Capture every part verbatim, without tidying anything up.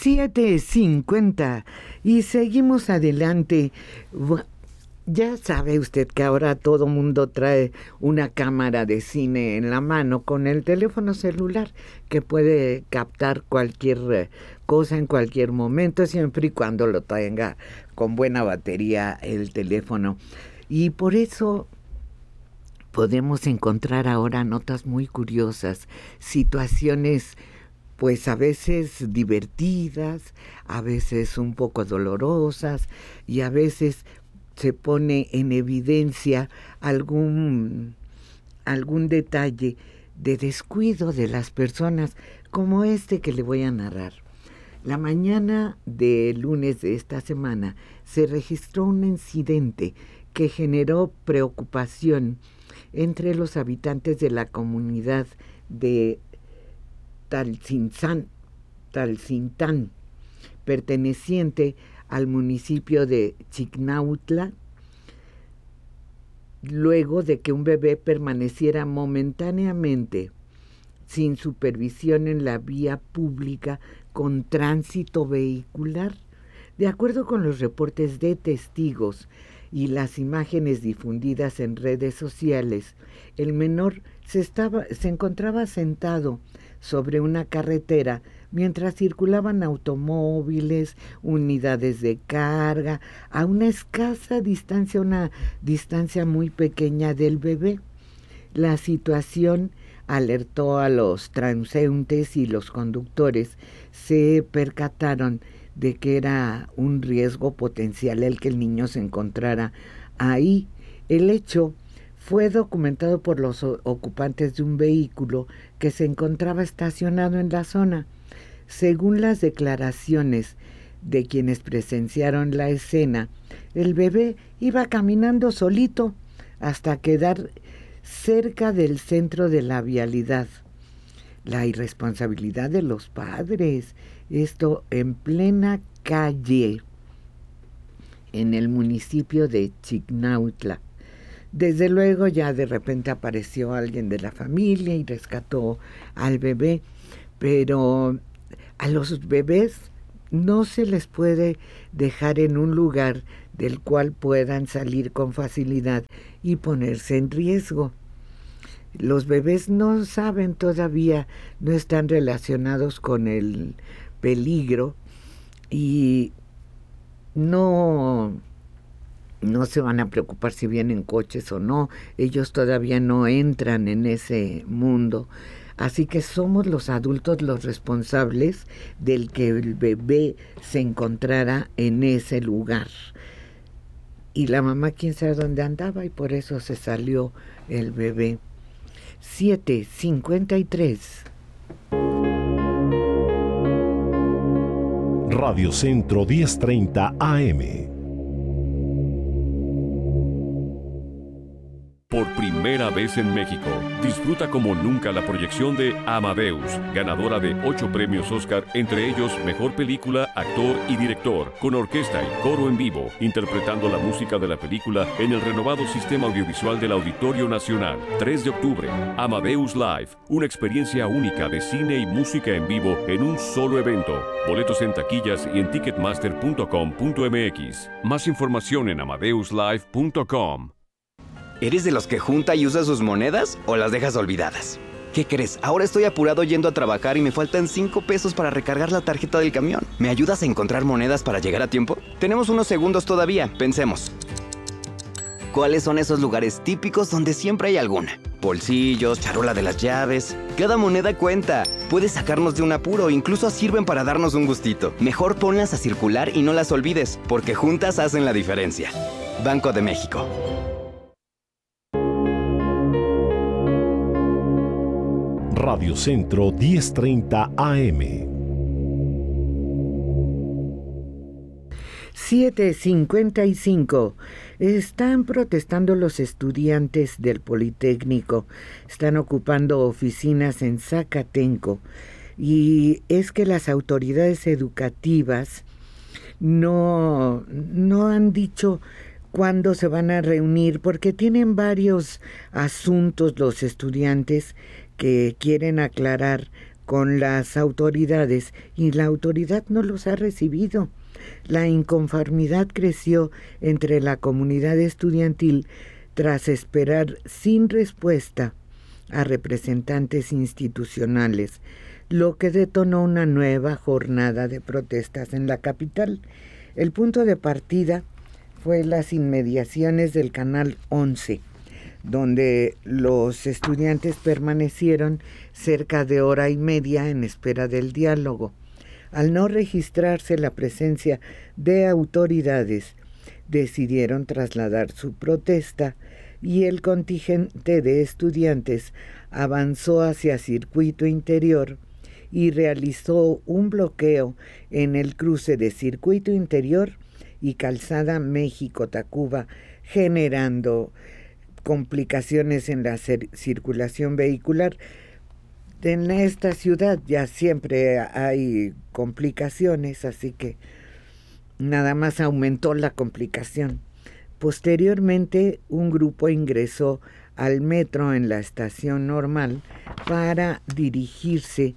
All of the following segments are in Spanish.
siete cincuenta y seguimos adelante. Ya sabe usted que ahora todo mundo trae una cámara de cine en la mano con el teléfono celular que puede captar cualquier cosa en cualquier momento, siempre y cuando lo tenga con buena batería el teléfono. Y por eso podemos encontrar ahora notas muy curiosas, situaciones pues a veces divertidas, a veces un poco dolorosas y a veces se pone en evidencia algún, algún detalle de descuido de las personas, como este que le voy a narrar. La mañana del lunes de esta semana se registró un incidente que generó preocupación entre los habitantes de la comunidad de Talcinzán, Talcintán, perteneciente al municipio de Chignautla, luego de que un bebé permaneciera momentáneamente sin supervisión en la vía pública con tránsito vehicular. De acuerdo con los reportes de testigos y las imágenes difundidas en redes sociales, el menor se, estaba, se encontraba sentado sobre una carretera mientras circulaban automóviles, unidades de carga, a una escasa distancia, una distancia muy pequeña del bebé. La situación alertó a los transeúntes y los conductores se percataron de que era un riesgo potencial el que el niño se encontrara ahí. El hecho fue documentado por los ocupantes de un vehículo que se encontraba estacionado en la zona. Según las declaraciones de quienes presenciaron la escena, el bebé iba caminando solito hasta quedar cerca del centro de la vialidad. La irresponsabilidad de los padres, esto en plena calle, en el municipio de Chignautla. Desde luego ya de repente apareció alguien de la familia y rescató al bebé, pero a los bebés no se les puede dejar en un lugar del cual puedan salir con facilidad y ponerse en riesgo. Los bebés no saben todavía, no están relacionados con el peligro y no, no se van a preocupar si vienen coches o no. Ellos todavía no entran en ese mundo. Así que somos los adultos los responsables del que el bebé se encontrara en ese lugar. Y la mamá quién sabe dónde andaba y por eso se salió el bebé. siete cincuenta y tres. Radio Centro diez treinta A M. Por primera vez en México, disfruta como nunca la proyección de Amadeus, ganadora de ocho premios Oscar, entre ellos Mejor Película, Actor y Director, con orquesta y coro en vivo, interpretando la música de la película en el renovado sistema audiovisual del Auditorio Nacional. tres de octubre, Amadeus Live, una experiencia única de cine y música en vivo en un solo evento. Boletos en taquillas y en ticketmaster punto com punto m x. Más información en amadeus live punto com. ¿Eres de los que junta y usa sus monedas o las dejas olvidadas? ¿Qué crees? Ahora estoy apurado yendo a trabajar y me faltan cinco pesos para recargar la tarjeta del camión. ¿Me ayudas a encontrar monedas para llegar a tiempo? Tenemos unos segundos todavía, pensemos. ¿Cuáles son esos lugares típicos donde siempre hay alguna? Bolsillos, charola de las llaves. Cada moneda cuenta. Puede sacarnos de un apuro, incluso sirven para darnos un gustito. Mejor ponlas a circular y no las olvides, porque juntas hacen la diferencia. Banco de México. Radio Centro diez treinta A M. siete cincuenta y cinco. Están protestando los estudiantes del Politécnico. Están ocupando oficinas en Zacatenco. Y es que las autoridades educativas no, no han dicho cuándo se van a reunir, porque tienen varios asuntos los estudiantes que quieren aclarar con las autoridades y la autoridad no los ha recibido. La inconformidad creció entre la comunidad estudiantil tras esperar sin respuesta a representantes institucionales, lo que detonó una nueva jornada de protestas en la capital. El punto de partida fue las inmediaciones del Canal once, donde los estudiantes permanecieron cerca de hora y media en espera del diálogo. Al no registrarse la presencia de autoridades, decidieron trasladar su protesta y el contingente de estudiantes avanzó hacia Circuito Interior y realizó un bloqueo en el cruce de Circuito Interior y Calzada México-Tacuba, generando complicaciones en la circulación vehicular. En esta ciudad ya siempre hay complicaciones, así que nada más aumentó la complicación. Posteriormente, un grupo ingresó al metro en la estación Normal para dirigirse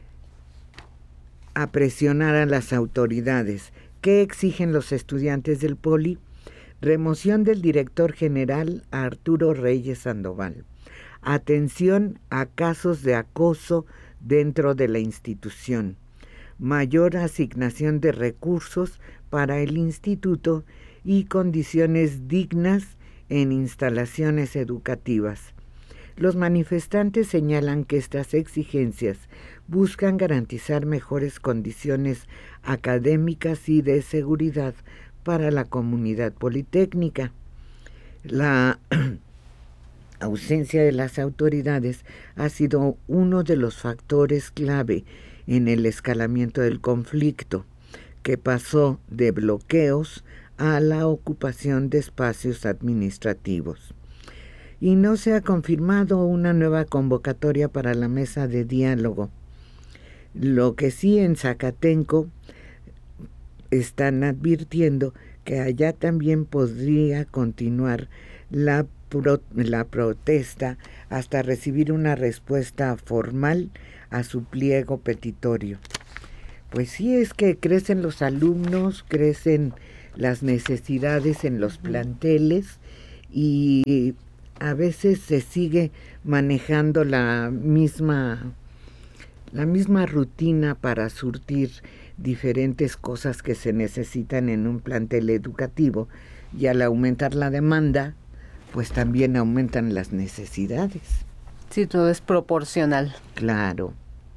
a presionar a las autoridades. ¿Qué exigen los estudiantes del Poli? Remoción del director general Arturo Reyes Sandoval. Atención a casos de acoso dentro de la institución. Mayor asignación de recursos para el instituto y condiciones dignas en instalaciones educativas. Los manifestantes señalan que estas exigencias buscan garantizar mejores condiciones académicas y de seguridad para la comunidad politécnica. La ausencia de las autoridades ha sido uno de los factores clave en el escalamiento del conflicto, que pasó de bloqueos a la ocupación de espacios administrativos. Y no se ha confirmado una nueva convocatoria para la mesa de diálogo. Lo que sí, en Zacatenco están advirtiendo que allá también podría continuar la, pro, la protesta hasta recibir una respuesta formal a su pliego petitorio. Pues sí, es que crecen los alumnos, crecen las necesidades en los planteles y a veces se sigue manejando la misma, la misma rutina para surtir diferentes cosas que se necesitan en un plantel educativo, y al aumentar la demanda, pues también aumentan las necesidades. Sí, todo es proporcional. Claro.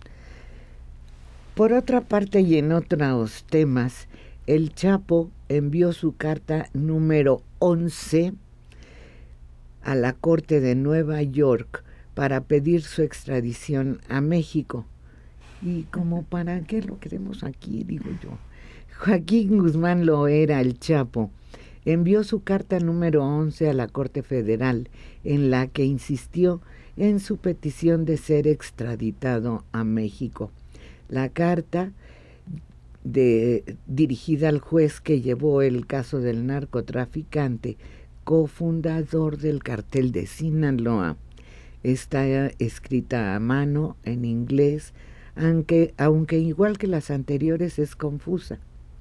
Por otra parte, y en otros temas, el Chapo envió su carta número once a la Corte de Nueva York para pedir su extradición a México. Y como para qué lo queremos aquí, digo yo. Joaquín Guzmán Loera, el Chapo, envió su carta número once a la Corte Federal, en la que insistió en su petición de ser extraditado a México. La carta, de, dirigida al juez que llevó el caso del narcotraficante, cofundador del cartel de Sinaloa, está escrita a mano en inglés, aunque, aunque igual que las anteriores es confusa.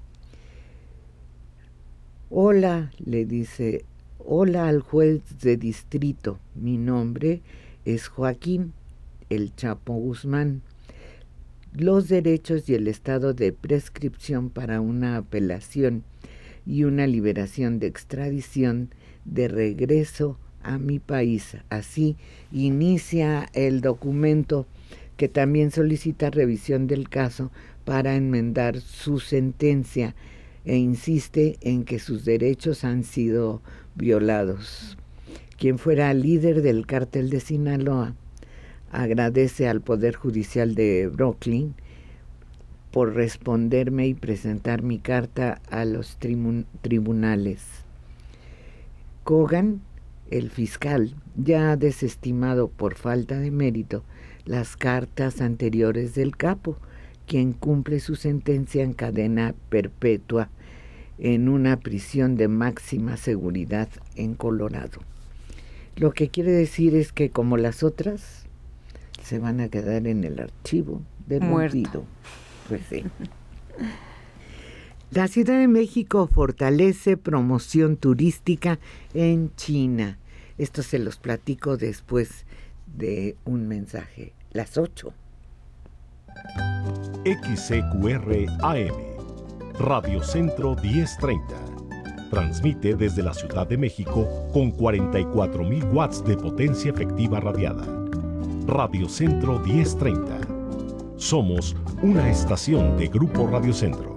Hola, le dice, hola al juez de distrito, mi nombre es Joaquín el Chapo Guzmán. Los derechos y el estado de prescripción para una apelación y una liberación de extradición de regreso a mi país. Así inicia el documento, que también solicita revisión del caso para enmendar su sentencia e insiste en que sus derechos han sido violados. Quien fuera líder del cártel de Sinaloa agradece al Poder Judicial de Brooklyn por responderme y presentar mi carta a los tribu- tribunales. Kogan, el fiscal, ya ha desestimado por falta de mérito las cartas anteriores del capo, quien cumple su sentencia en cadena perpetua en una prisión de máxima seguridad en Colorado. Lo que quiere decir es que, como las otras, se van a quedar en el archivo derrumbido. Pues sí. La Ciudad de México fortalece promoción turística en China. Esto se los platico después de un mensaje. Las ocho. X C Q R A M, Radio Centro diez treinta. Transmite desde la Ciudad de México con cuarenta y cuatro mil watts de potencia efectiva radiada. Radio Centro diez treinta. Somos una estación de Grupo Radio Centro.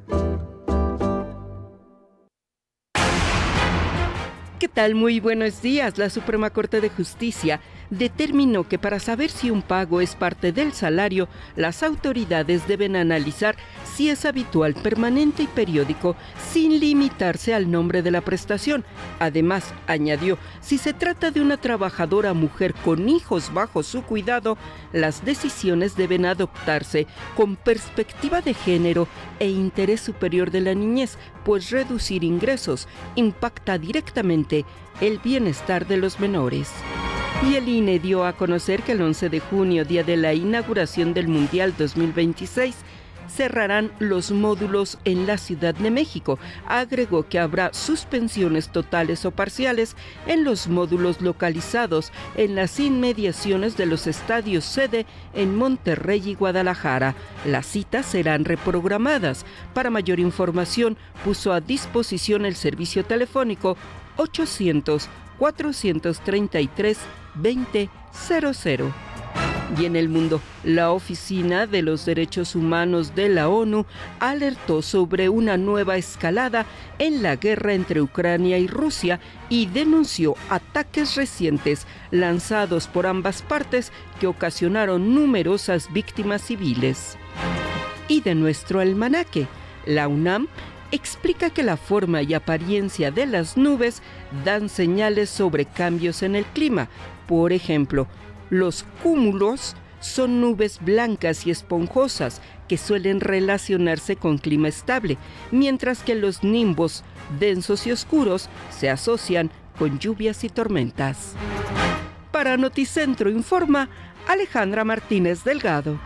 ¿Qué tal? Muy buenos días. La Suprema Corte de Justicia determinó que para saber si un pago es parte del salario, las autoridades deben analizar si es habitual, permanente y periódico, sin limitarse al nombre de la prestación. Además, añadió, si se trata de una trabajadora mujer con hijos bajo su cuidado, las decisiones deben adoptarse con perspectiva de género e interés superior de la niñez, pues reducir ingresos impacta directamente el bienestar de los menores. Y el I N E dio a conocer que el once de junio, día de la inauguración del Mundial dos mil veintiséis, cerrarán los módulos en la Ciudad de México. Agregó que habrá suspensiones totales o parciales en los módulos localizados en las inmediaciones de los estadios sede en Monterrey y Guadalajara. Las citas serán reprogramadas. Para mayor información, puso a disposición el servicio telefónico ochocientos, cuatrocientos treinta y tres, veinte cero cero. Y en el mundo, la Oficina de los Derechos Humanos de la ONU alertó sobre una nueva escalada en la guerra entre Ucrania y Rusia y denunció ataques recientes lanzados por ambas partes que ocasionaron numerosas víctimas civiles. Y de nuestro almanaque, la UNAM explica que la forma y apariencia de las nubes dan señales sobre cambios en el clima. Por ejemplo, los cúmulos son nubes blancas y esponjosas que suelen relacionarse con clima estable, mientras que los nimbos densos y oscuros se asocian con lluvias y tormentas. Para Noticentro informa Alejandra Martínez Delgado.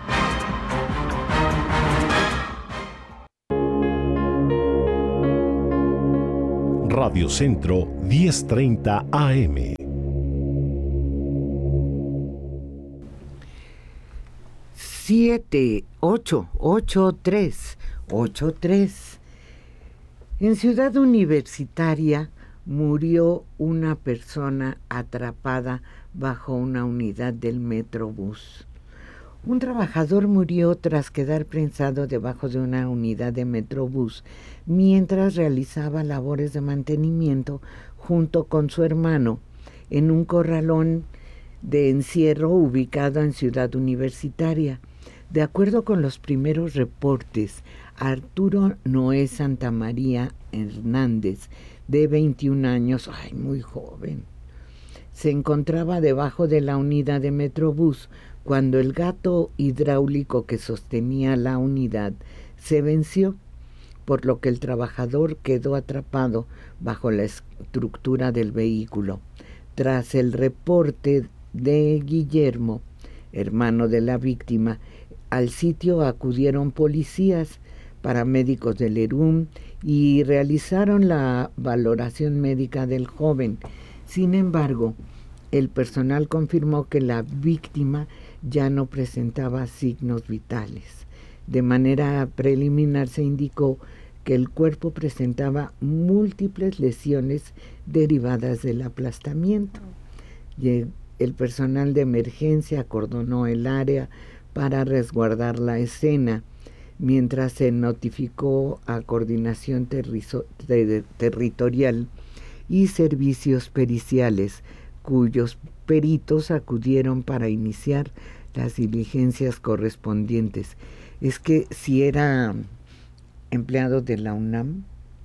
Radio Centro diez treinta A M. Siete, ocho, ocho, tres, ocho, tres. En Ciudad Universitaria murió una persona atrapada bajo una unidad del Metrobús. Un trabajador murió tras quedar prensado debajo de una unidad de Metrobús mientras realizaba labores de mantenimiento junto con su hermano en un corralón de encierro ubicado en Ciudad Universitaria. De acuerdo con los primeros reportes, Arturo Noé Santamaría Hernández, de veintiún años, ay, muy joven, se encontraba debajo de la unidad de Metrobús cuando el gato hidráulico que sostenía la unidad se venció, por lo que el trabajador quedó atrapado bajo la estructura del vehículo. Tras el reporte de Guillermo, hermano de la víctima, al sitio acudieron policías, paramédicos del E R U M y realizaron la valoración médica del joven. Sin embargo, el personal confirmó que la víctima ya no presentaba signos vitales. De manera preliminar se indicó que el cuerpo presentaba múltiples lesiones derivadas del aplastamiento. Y el personal de emergencia acordonó el área para resguardar la escena, mientras se notificó a Coordinación Terrizo- ter- Territorial y Servicios Periciales, cuyos peritos acudieron para iniciar las diligencias correspondientes. Es que si era empleado de la UNAM,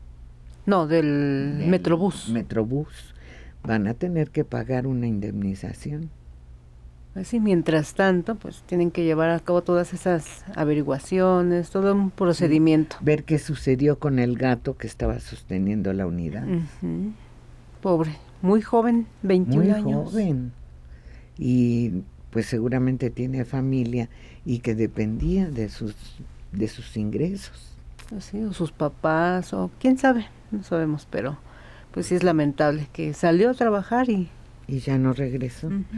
no, del, del Metrobús. Metrobús, van a tener que pagar una indemnización. Así, mientras tanto, pues tienen que llevar a cabo todas esas averiguaciones, todo un procedimiento. Ver qué sucedió con el gato que estaba sosteniendo la unidad. Uh-huh. Pobre, muy joven, veintiún muy años. Muy joven. Y pues seguramente tiene familia y que dependía de sus, de sus ingresos. Así, o sus papás, o quién sabe, no sabemos, pero pues sí es lamentable que salió a trabajar y... Y ya no regresó. Uh-huh.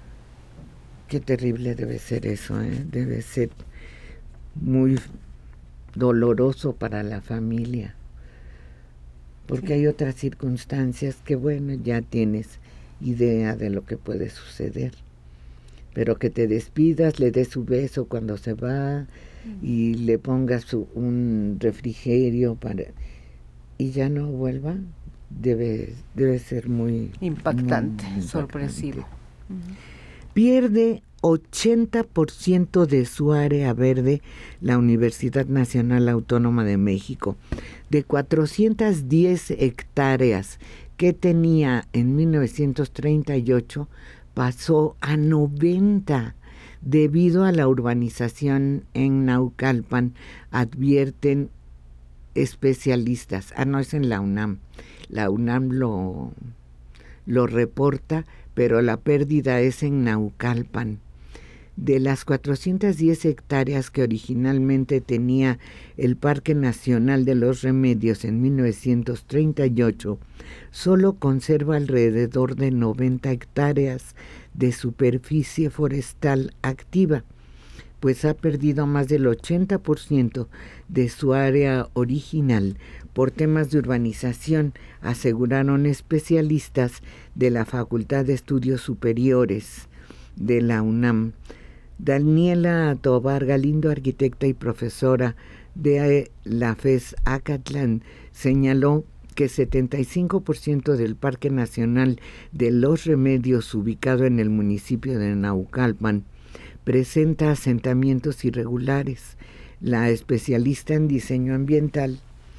Qué terrible debe ser eso, ¿eh? Debe ser muy doloroso para la familia. Porque sí. Hay otras circunstancias que, bueno, ya tienes idea de lo que puede suceder. Pero que te despidas, le des su beso cuando se va uh-huh. y le pongas su, un refrigerio para y ya no vuelva, debe, debe ser muy impactante, muy, muy sorpresivo. Uh-huh. Pierde ochenta por ciento de su área verde la Universidad Nacional Autónoma de México. De cuatrocientas diez hectáreas que tenía en mil novecientos treinta y ocho, pasó a noventa debido a la urbanización en Naucalpan, advierten especialistas. Ah, no, es en la UNAM. La UNAM lo, lo reporta, pero la pérdida es en Naucalpan. De las cuatrocientas diez hectáreas que originalmente tenía el Parque Nacional de los Remedios en mil novecientos treinta y ocho, solo conserva alrededor de noventa hectáreas de superficie forestal activa, pues ha perdido más del ochenta por ciento de su área original por temas de urbanización, aseguraron especialistas de la Facultad de Estudios Superiores de la UNAM. Daniela Tobar Galindo, arquitecta y profesora de la F E S Acatlán, señaló que setenta y cinco por ciento del Parque Nacional de los Remedios, ubicado en el municipio de Naucalpan, presenta asentamientos irregulares. La especialista en diseño ambiental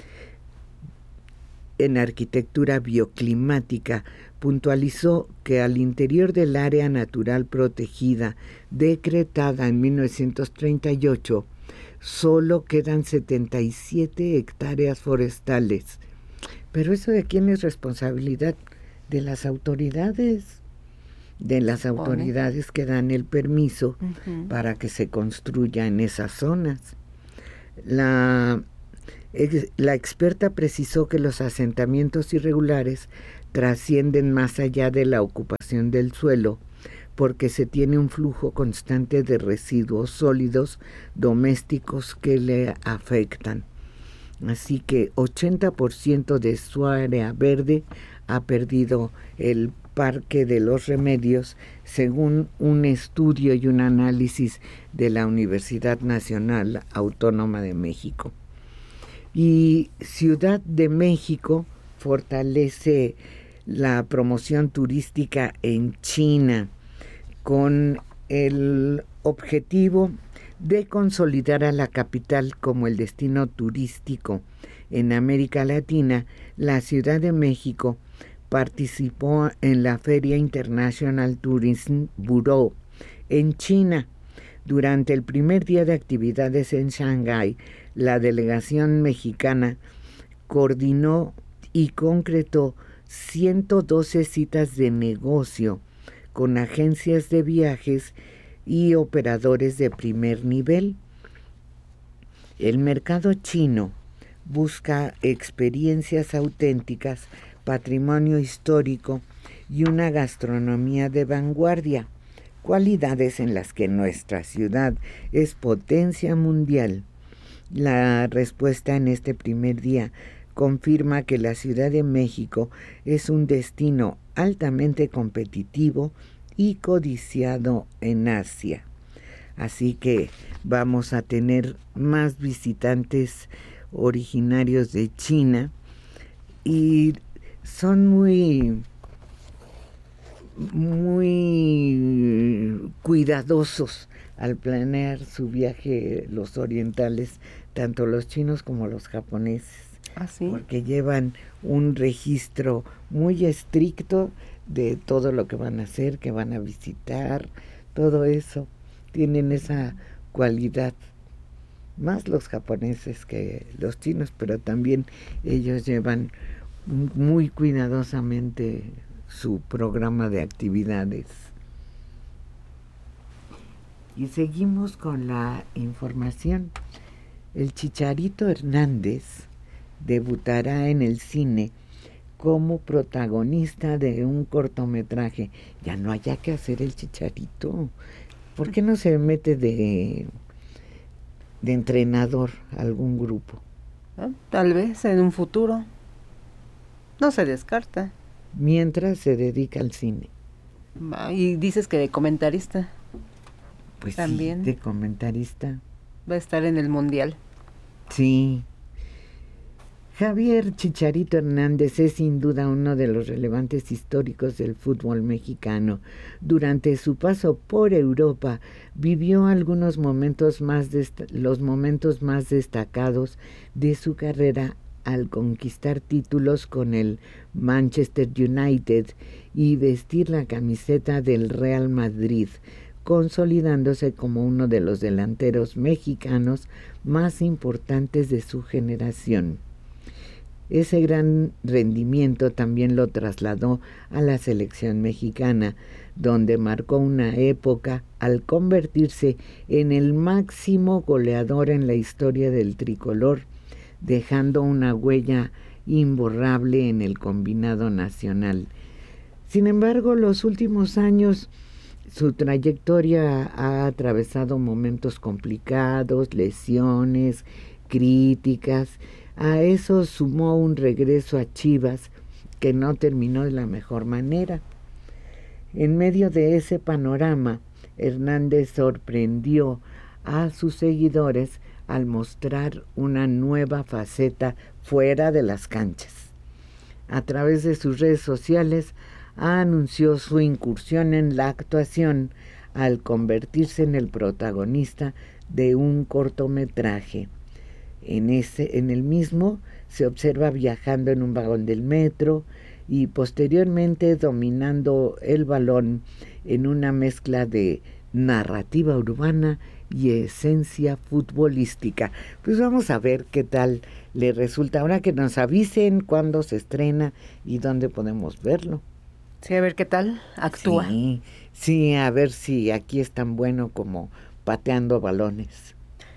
en arquitectura bioclimática puntualizó que al interior del área natural protegida decretada en mil novecientos treinta y ocho solo quedan setenta y siete hectáreas forestales. Pero eso ¿de quién es responsabilidad? De las autoridades, de las autoridades que dan el permiso uh-huh. para que se construya en esas zonas. La, la experta precisó que los asentamientos irregulares trascienden más allá de la ocupación del suelo, porque se tiene un flujo constante de residuos sólidos domésticos que le afectan. Así que ochenta por ciento de su área verde ha perdido el Parque de los Remedios, según un estudio y un análisis de la Universidad Nacional Autónoma de México. Y Ciudad de México fortalece la promoción turística en China con el objetivo de consolidar a la capital como el destino turístico en América Latina. La Ciudad de México participó en la Feria International Tourism Bureau en China. Durante el primer día de actividades en Shanghái, la delegación mexicana coordinó y concretó ciento doce citas de negocio con agencias de viajes y operadores de primer nivel. El mercado chino busca experiencias auténticas, patrimonio histórico y una gastronomía de vanguardia, cualidades en las que nuestra ciudad es potencia mundial. La respuesta en este primer día confirma que la Ciudad de México es un destino altamente competitivo y codiciado en Asia. Así que vamos a tener más visitantes originarios de China y son muy muy cuidadosos al planear su viaje los orientales, tanto los chinos como los japoneses. ¿Ah, sí? Porque llevan un registro muy estricto de todo lo que van a hacer, que van a visitar, todo eso. Tienen esa cualidad, más los japoneses que los chinos, pero también ellos llevan muy cuidadosamente su programa de actividades. Y seguimos con la información. El Chicharito Hernández debutará en el cine como protagonista de un cortometraje. Ya no haya que hacer el Chicharito. ¿Por qué no se mete de, de entrenador a algún grupo? Tal vez en un futuro. No se descarta. Mientras se dedica al cine. Y dices que de comentarista. Pues también. Sí, de comentarista. Va a estar en el Mundial. Sí. Javier Chicharito Hernández es sin duda uno de los relevantes históricos del fútbol mexicano. Durante su paso por Europa vivió algunos momentos más dest- los momentos más destacados de su carrera al conquistar títulos con el Manchester United y vestir la camiseta del Real Madrid, consolidándose como uno de los delanteros mexicanos más importantes de su generación. Ese gran rendimiento también lo trasladó a la selección mexicana, donde marcó una época al convertirse en el máximo goleador en la historia del tricolor, dejando una huella imborrable en el combinado nacional. Sin embargo, los últimos años su trayectoria ha atravesado momentos complicados, lesiones, críticas. A eso sumó un regreso a Chivas que no terminó de la mejor manera. En medio de ese panorama, Hernández sorprendió a sus seguidores al mostrar una nueva faceta fuera de las canchas. A través de sus redes sociales anunció su incursión en la actuación al convertirse en el protagonista de un cortometraje. En, ese, en el mismo se observa viajando en un vagón del metro y posteriormente dominando el balón en una mezcla de narrativa urbana y esencia futbolística. Pues vamos a ver qué tal le resulta. Ahora que nos avisen cuándo se estrena y dónde podemos verlo. Sí, a ver qué tal actúa. Sí, sí, a ver si aquí es tan bueno como pateando balones.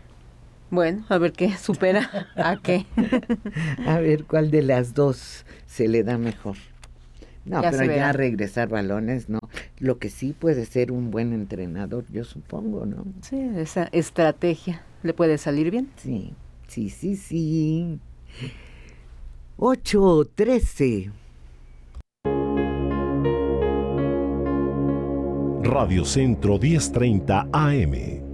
Bueno, a ver qué supera a qué. A ver cuál de las dos se le da mejor. No, ya pero ya regresar balones, no. Lo que sí puede ser un buen entrenador, yo supongo, ¿no? Sí, esa estrategia le puede salir bien. Sí, sí, sí, sí. ocho trece. Radio Centro diez treinta A M.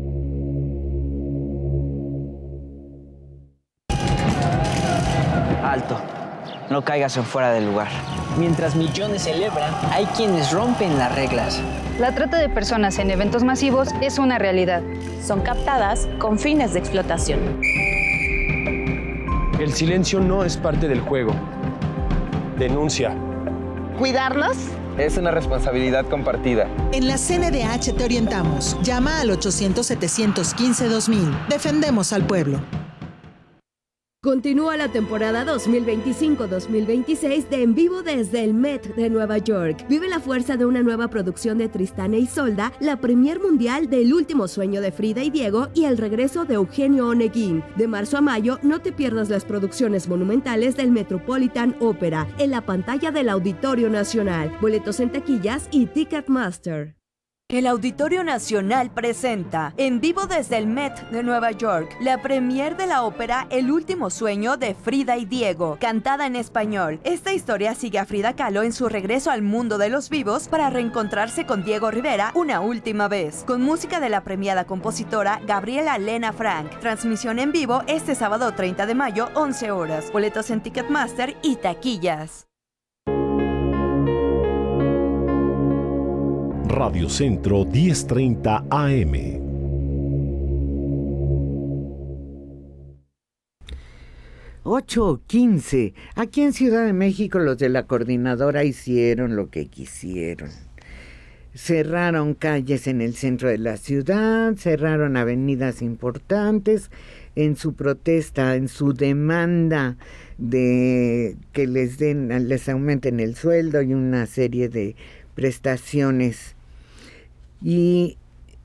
Alto, no caigas en fuera del lugar. Mientras millones celebran, hay quienes rompen las reglas. La trata de personas en eventos masivos es una realidad. Son captadas con fines de explotación. El silencio no es parte del juego. Denuncia. ¿Cuidarnos? Es una responsabilidad compartida. En la C N D H te orientamos. Llama al ochocientos, setecientos quince, dos mil. Defendemos al pueblo. Continúa la temporada dos mil veinticinco dos mil veintiséis de En Vivo desde el Met de Nueva York. Vive la fuerza de una nueva producción de Tristán e Isolda, la premier mundial del último sueño de Frida y Diego y el regreso de Eugenio Oneguín. De marzo a mayo, no te pierdas las producciones monumentales del Metropolitan Opera en la pantalla del Auditorio Nacional. Boletos en taquillas y Ticketmaster. El Auditorio Nacional presenta En Vivo desde el Met de Nueva York, la premier de la ópera El último sueño de Frida y Diego, cantada en español. Esta historia sigue a Frida Kahlo en su regreso al mundo de los vivos para reencontrarse con Diego Rivera una última vez, con música de la premiada compositora Gabriela Lena Frank. Transmisión en vivo este sábado treinta de mayo, once horas. Boletos en Ticketmaster y taquillas. Radio Centro diez treinta A M. ocho quince. Aquí en Ciudad de México los de la coordinadora hicieron lo que quisieron. Cerraron calles en el centro de la ciudad, cerraron avenidas importantes en su protesta, en su demanda de que les den, les aumenten el sueldo y una serie de prestaciones. Y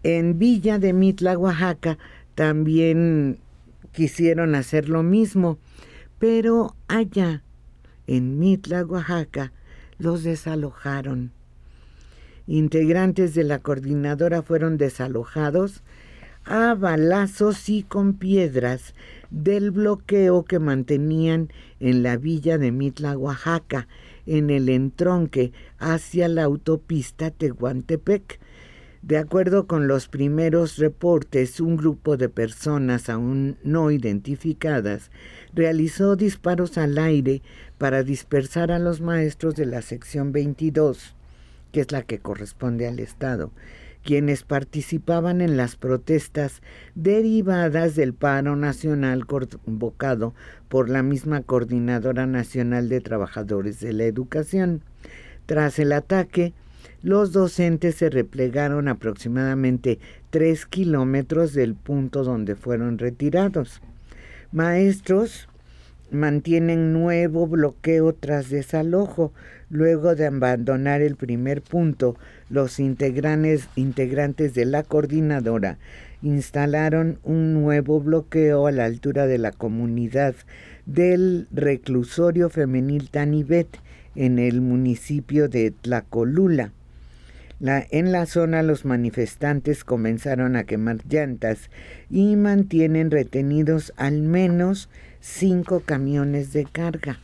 En Villa de Mitla, Oaxaca, también quisieron hacer lo mismo, pero allá, en Mitla, Oaxaca, los desalojaron. Integrantes de la coordinadora fueron desalojados a balazos y con piedras del bloqueo que mantenían en la villa de Mitla, Oaxaca, en el entronque hacia la autopista Tehuantepec. De acuerdo con los primeros reportes, un grupo de personas aún no identificadas realizó disparos al aire para dispersar a los maestros de la sección veintidós, que es la que corresponde al Estado, quienes participaban en las protestas derivadas del paro nacional convocado por la misma Coordinadora Nacional de Trabajadores de la Educación. Tras el ataque, los docentes se replegaron aproximadamente tres kilómetros del punto donde fueron retirados. Maestros mantienen nuevo bloqueo tras desalojo. Luego de abandonar el primer punto, los integrantes, integrantes de la coordinadora instalaron un nuevo bloqueo a la altura de la comunidad del reclusorio femenil Tanibet en el municipio de Tlacolula. La, en la zona los manifestantes comenzaron a quemar llantas y mantienen retenidos al menos cinco camiones de carga.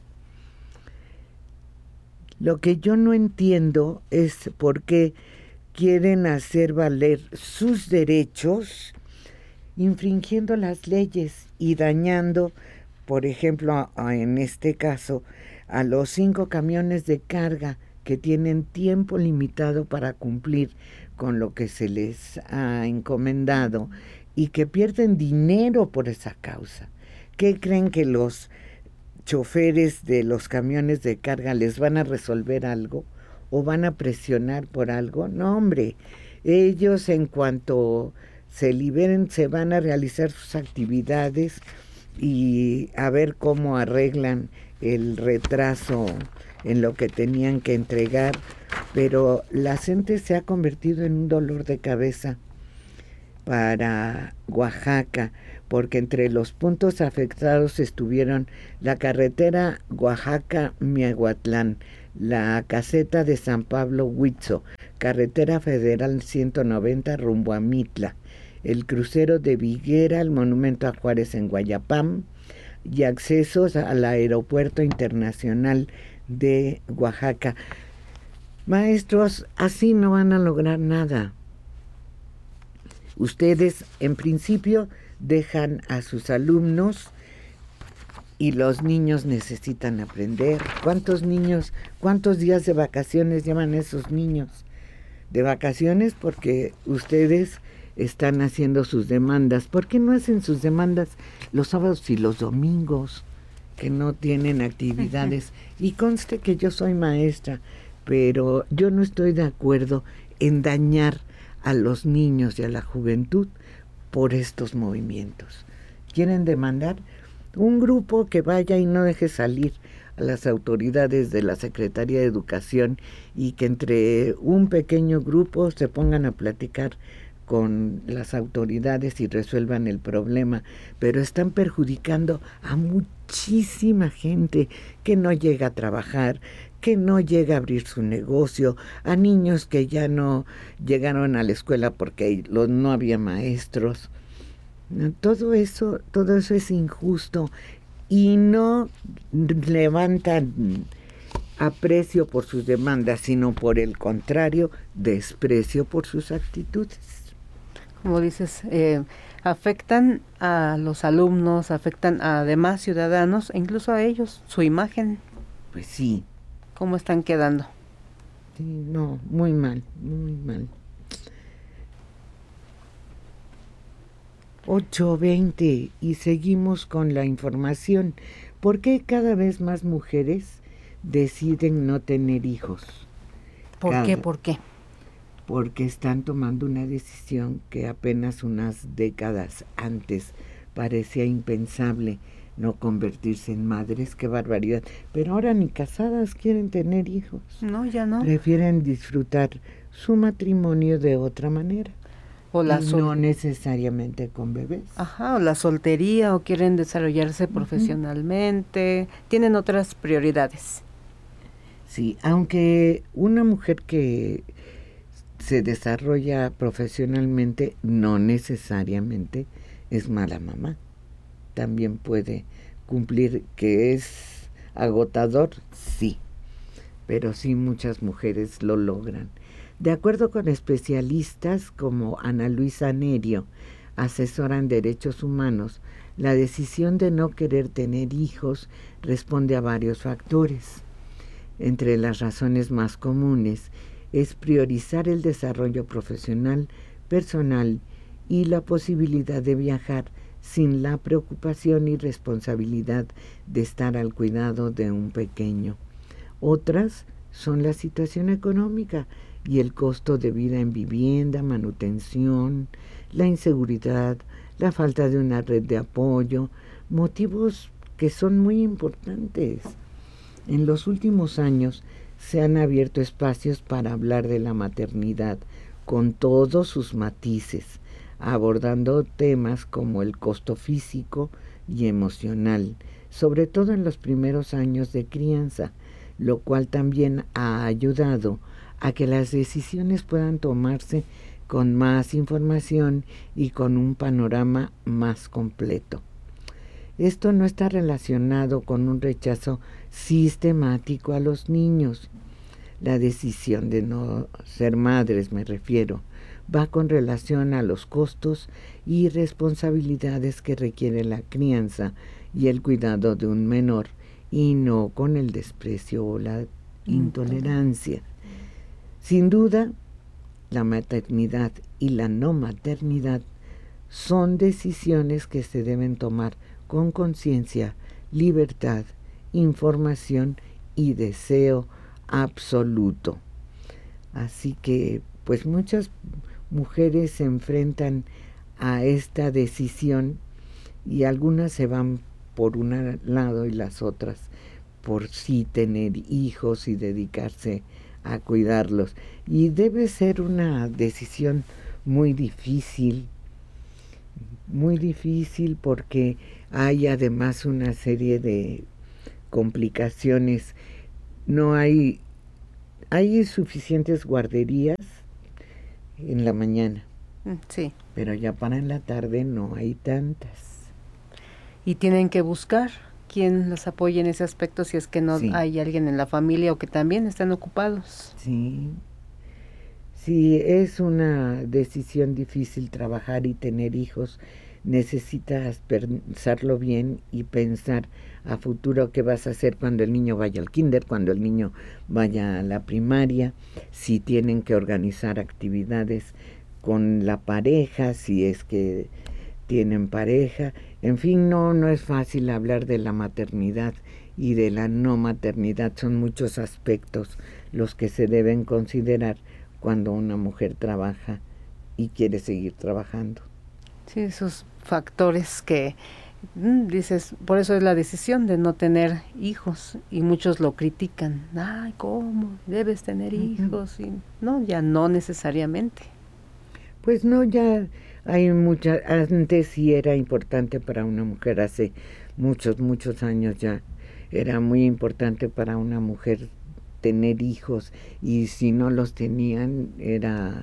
Lo que yo no entiendo es por qué quieren hacer valer sus derechos infringiendo las leyes y dañando, por ejemplo, a, en este caso, a los cinco camiones de carga que tienen tiempo limitado para cumplir con lo que se les ha encomendado y que pierden dinero por esa causa. ¿Qué creen que los choferes de los camiones de carga les van a resolver algo o van a presionar por algo? No, hombre, ellos en cuanto se liberen se van a realizar sus actividades y a ver cómo arreglan el retraso en lo que tenían que entregar, pero la gente se ha convertido en un dolor de cabeza para Oaxaca, porque entre los puntos afectados estuvieron la carretera Oaxaca-Miahuatlán, la caseta de San Pablo Huitzo, carretera federal ciento noventa rumbo a Mitla, el crucero de Viguera, el monumento a Juárez en Guayapam y accesos al aeropuerto internacional de Oaxaca. Maestros, así no van a lograr nada. Ustedes, en principio, dejan a sus alumnos y los niños necesitan aprender. ¿Cuántos niños, cuántos días de vacaciones llevan esos niños? De vacaciones porque ustedes están haciendo sus demandas. ¿Por qué no hacen sus demandas los sábados y los domingos, que no tienen actividades? Y conste que yo soy maestra, pero yo no estoy de acuerdo en dañar a los niños y a la juventud por estos movimientos. ¿Quieren demandar? Un grupo que vaya y no deje salir a las autoridades de la Secretaría de Educación y que entre un pequeño grupo se pongan a platicar con las autoridades y resuelvan el problema, pero están perjudicando a muchísima gente que no llega a trabajar, que no llega a abrir su negocio, a niños que ya no llegaron a la escuela porque no había maestros. Todo eso, todo eso es injusto y no levantan aprecio por sus demandas, sino por el contrario, desprecio por sus actitudes. Como dices, eh, afectan a los alumnos, afectan a demás ciudadanos e incluso a ellos, su imagen. Pues sí. ¿Cómo están quedando? Sí, no, muy mal, muy mal. ocho veinte y seguimos con la información. ¿Por qué cada vez más mujeres deciden no tener hijos? ¿Por cada, qué? ¿Por qué? Porque están tomando una decisión que apenas unas décadas antes parecía impensable, no convertirse en madres. ¡Qué barbaridad! Pero ahora ni casadas quieren tener hijos. No, ya no. Prefieren disfrutar su matrimonio de otra manera. O la y no necesariamente con bebés. Ajá, o la soltería, o quieren desarrollarse uh-huh. profesionalmente, tienen otras prioridades. Sí, aunque una mujer que se desarrolla profesionalmente no necesariamente es mala mamá. También puede cumplir, que es agotador, sí, pero sí muchas mujeres lo logran. De acuerdo con especialistas como Ana Luisa Nerio, asesora en derechos humanos, la decisión de no querer tener hijos responde a varios factores. Entre las razones más comunes es priorizar el desarrollo profesional, personal y la posibilidad de viajar sin la preocupación y responsabilidad de estar al cuidado de un pequeño. Otras son la situación económica y el costo de vida en vivienda, manutención, la inseguridad, la falta de una red de apoyo, motivos que son muy importantes. En los últimos años se han abierto espacios para hablar de la maternidad con todos sus matices, abordando temas como el costo físico y emocional, sobre todo en los primeros años de crianza, lo cual también ha ayudado a que las decisiones puedan tomarse con más información y con un panorama más completo. Esto no está relacionado con un rechazo sistemático a los niños. La decisión de no ser madres, me refiero, va con relación a los costos y responsabilidades que requiere la crianza y el cuidado de un menor, y no con el desprecio o la intolerancia. Sin duda, la maternidad y la no maternidad son decisiones que se deben tomar con conciencia, libertad, información y deseo absoluto. Así que, pues muchas mujeres se enfrentan a esta decisión y algunas se van por un lado y las otras por sí tener hijos y dedicarse a cuidarlos. Y debe ser una decisión muy difícil, muy difícil porque hay además una serie de complicaciones. No hay, hay suficientes guarderías en la mañana. Sí. Pero ya para en la tarde no hay tantas. Y tienen que buscar quien las apoye en ese aspecto si es que no sí. hay alguien en la familia o que también están ocupados. Sí. Sí, es una decisión difícil trabajar y tener hijos. Necesitas pensarlo bien y pensar a futuro qué vas a hacer cuando el niño vaya al kinder, cuando el niño vaya a la primaria, si tienen que organizar actividades con la pareja, si es que tienen pareja. En fin, no, no es fácil hablar de la maternidad y de la no maternidad. Son muchos aspectos los que se deben considerar cuando una mujer trabaja y quiere seguir trabajando. Sí, esos factores que mm, dices, por eso es la decisión de no tener hijos y muchos lo critican. Ay, ¿cómo? Debes tener uh-huh. hijos. Y no, ya no necesariamente. Pues no, ya hay muchas, antes sí era importante para una mujer, hace muchos, muchos años ya era muy importante para una mujer tener hijos, y si no los tenían era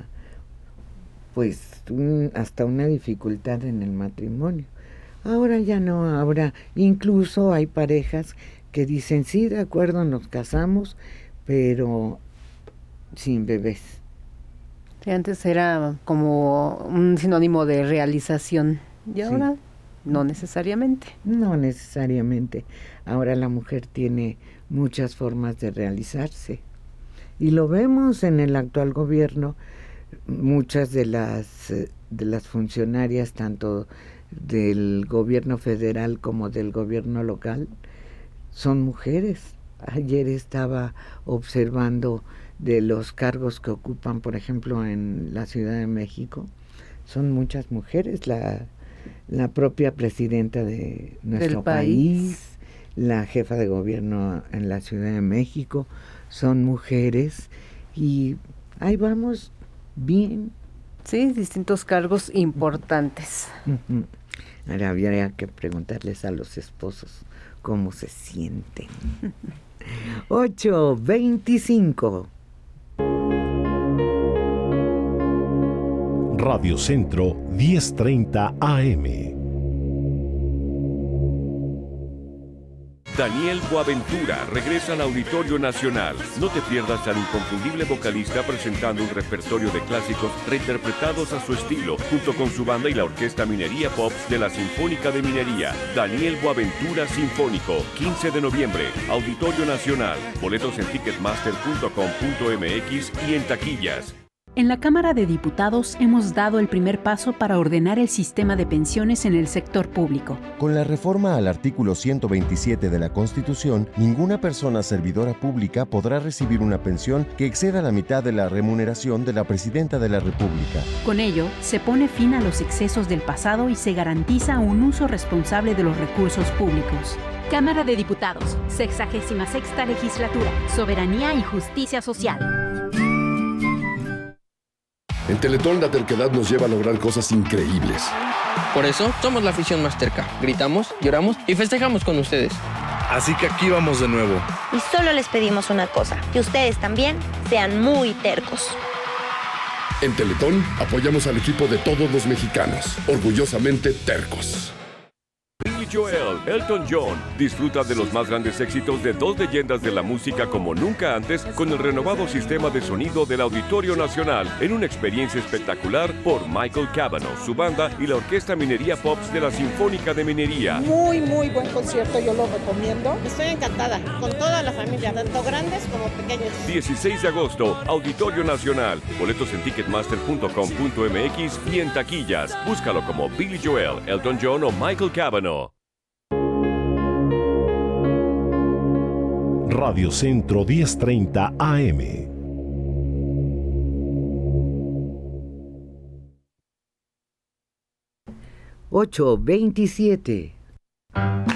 pues un, hasta una dificultad en el matrimonio. Ahora ya no, ahora incluso hay parejas que dicen sí, de acuerdo, nos casamos, pero sin bebés. Sí, antes era como un sinónimo de realización y ahora sí. no necesariamente. No necesariamente. Ahora la mujer tiene muchas formas de realizarse y lo vemos en el actual gobierno. Muchas de las de las funcionarias, tanto del gobierno federal como del gobierno local, son mujeres. Ayer estaba observando de los cargos que ocupan, por ejemplo, en la Ciudad de México, son muchas mujeres. La, la propia presidenta de nuestro país. país, la jefa de gobierno en la Ciudad de México, son mujeres, y ahí vamos bien. Sí, distintos cargos importantes. Uh-huh. Ahora habría que preguntarles a los esposos cómo se sienten. ocho veinticinco. Radio Centro diez treinta A M. Daniel Boaventura regresa al Auditorio Nacional. No te pierdas al inconfundible vocalista presentando un repertorio de clásicos reinterpretados a su estilo, junto con su banda y la Orquesta Minería Pops de la Sinfónica de Minería. Daniel Boaventura Sinfónico, quince de noviembre, Auditorio Nacional. Boletos en ticketmaster punto com punto m x y en taquillas. En la Cámara de Diputados hemos dado el primer paso para ordenar el sistema de pensiones en el sector público. Con la reforma al artículo ciento veintisiete de la Constitución, ninguna persona servidora pública podrá recibir una pensión que exceda la mitad de la remuneración de la Presidenta de la República. Con ello, se pone fin a los excesos del pasado y se garantiza un uso responsable de los recursos públicos. Cámara de Diputados, sexagésima sexta legislatura, Soberanía y Justicia Social. En Teletón la terquedad nos lleva a lograr cosas increíbles. Por eso somos la afición más terca. Gritamos, lloramos y festejamos con ustedes. Así que aquí vamos de nuevo. Y solo les pedimos una cosa, que ustedes también sean muy tercos. En Teletón apoyamos al equipo de todos los mexicanos, orgullosamente tercos. Billy Joel, Elton John, disfruta de los más grandes éxitos de dos leyendas de la música como nunca antes con el renovado sistema de sonido del Auditorio Nacional en una experiencia espectacular por Michael Cavanaugh, su banda y la Orquesta Minería Pops de la Sinfónica de Minería. Muy, muy buen concierto, yo lo recomiendo. Estoy encantada, con toda la familia, tanto grandes como pequeños. dieciséis de agosto, Auditorio Nacional. Boletos en ticketmaster punto com punto m x y en taquillas. Búscalo como Billy Joel, Elton John o Michael Cavanaugh. Radio Centro diez treinta A M. ocho veintisiete.